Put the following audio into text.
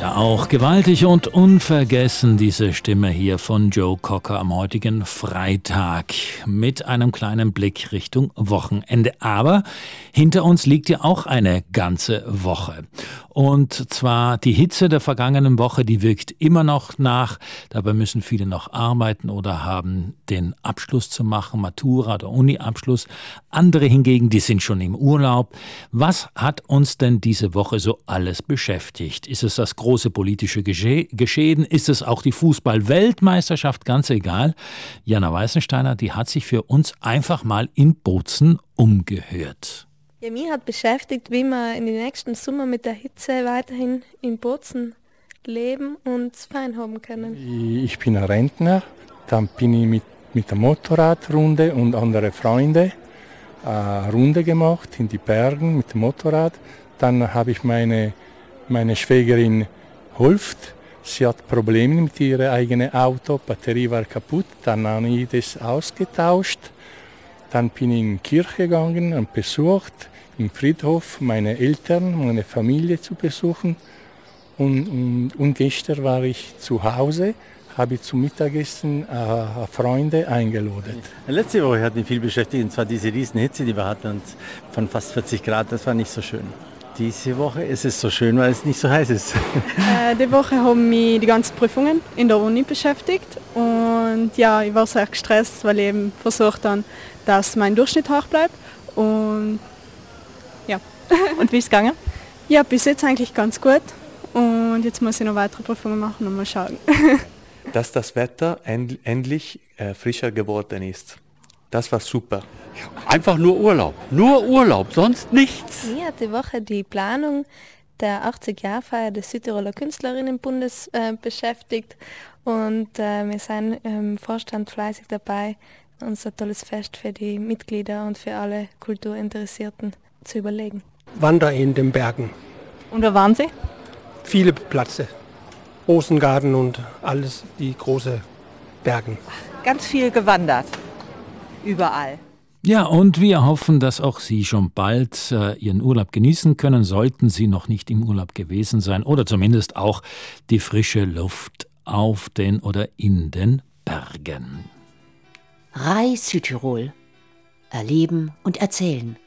Ja, auch gewaltig und unvergessen diese Stimme hier von Joe Cocker am heutigen Freitag mit einem kleinen Blick Richtung Wochenende. Aber hinter uns liegt ja auch eine ganze Woche. Und zwar die Hitze der vergangenen Woche, die wirkt immer noch nach. Dabei müssen viele noch arbeiten oder haben den Abschluss zu machen, Matura oder Uni-Abschluss. Andere hingegen, die sind schon im Urlaub. Was hat uns denn diese Woche so alles beschäftigt? Ist es das große politische Geschehen? Ist es auch die Fußball-Weltmeisterschaft? Ganz egal. Jana Weißensteiner, die hat sich für uns einfach mal in Bozen umgehört. Ja, mich hat beschäftigt, wie wir in den nächsten Sommer mit der Hitze weiterhin in Bozen leben und es fein haben können. Ich bin ein Rentner, dann bin ich mit der Motorradrunde und anderen Freunden eine Runde gemacht in die Bergen mit dem Motorrad. Dann habe ich meine Schwägerin geholfen. Sie hat Probleme mit ihrem eigenen Auto, die Batterie war kaputt. Dann habe ich das ausgetauscht. Dann bin ich in die Kirche gegangen und besucht im Friedhof meine Eltern, meine Familie zu besuchen. Und gestern war ich zu Hause, habe ich zum Mittagessen Freunde eingeladen. Letzte Woche hat mich viel beschäftigt, und zwar diese Riesenhitze, die wir hatten, und von fast 40 Grad, das war nicht so schön. Diese Woche ist es so schön, weil es nicht so heiß ist. Die Woche haben mich die ganzen Prüfungen in der Uni beschäftigt und ja, ich war sehr gestresst, weil ich eben versucht habe, dass mein Durchschnitt hoch bleibt und ja. Und wie ist es gegangen? Ja, bis jetzt eigentlich ganz gut und jetzt muss ich noch weitere Prüfungen machen und mal schauen. Dass das Wetter endlich frischer geworden ist. Das war super. Einfach nur Urlaub, sonst nichts. Mir hat die Woche die Planung der 80-Jahr-Feier des Südtiroler Künstlerinnenbundes beschäftigt und wir sind im Vorstand fleißig dabei, uns ein tolles Fest für die Mitglieder und für alle Kulturinteressierten zu überlegen. Wander in den Bergen. Und wo waren Sie? Viele Plätze. Rosengarten und alles, die großen Bergen. Ganz viel gewandert. Überall. Ja, und wir hoffen, dass auch Sie schon bald Ihren Urlaub genießen können, sollten Sie noch nicht im Urlaub gewesen sein oder zumindest auch die frische Luft auf den oder in den Bergen. RAI Südtirol. Erleben und erzählen.